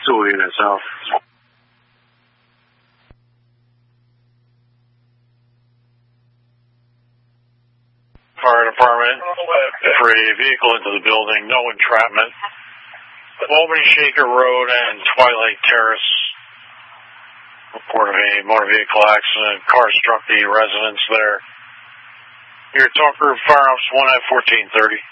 2 units out. Fire department, for a vehicle into the building, no entrapment. Albany Shaker Road and Twilight Terrace. Report of a motor vehicle accident. Car struck the residence there. Your talker, Fire Ops 1 at 1430.